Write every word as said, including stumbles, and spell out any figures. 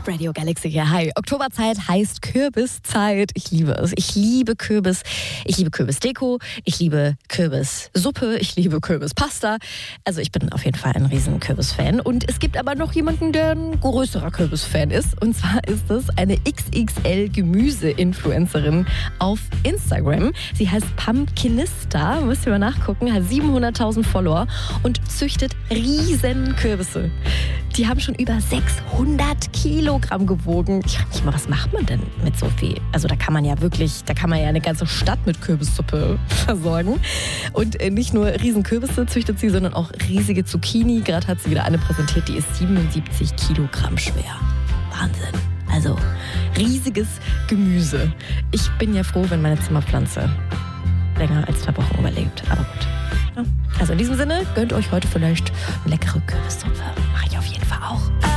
Radio Galaxy hier. Hi. Oktoberzeit heißt Kürbiszeit. Ich liebe es. Ich liebe Kürbis. Ich liebe Kürbisdeko. Ich liebe Kürbissuppe. Ich liebe Kürbispasta. Also ich bin auf jeden Fall ein riesen Kürbisfan. Und es gibt aber noch jemanden, der ein größerer Kürbisfan ist. Und zwar ist es eine X X L-Gemüse-Influencerin auf Instagram. Sie heißt Pumpkinista. Müsst ihr mal nachgucken. Hat siebenhunderttausend Follower und züchtet riesen Kürbisse. Die haben schon über sechshundert Kilogramm gewogen. Ich frage mich mal, was macht man denn mit so viel? Also da kann man ja wirklich, da kann man ja eine ganze Stadt mit Kürbissuppe versorgen. Und nicht nur riesen Kürbisse züchtet sie, sondern auch riesige Zucchini. Gerade hat sie wieder eine präsentiert, die ist siebenundsiebzig Kilogramm schwer. Wahnsinn. Also riesiges Gemüse. Ich bin ja froh, wenn meine Zimmerpflanze länger als zwei Wochen überlebt. Aber gut. Ja. Also in diesem Sinne, gönnt euch heute vielleicht eine leckere Kürbissuppe. Mache ich auf jeden Fall auch.